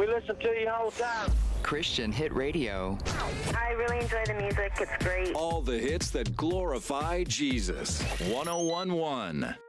We listen to you all the time. Christian Hit Radio. I really enjoy the music. It's great. All the hits that glorify Jesus. 1011.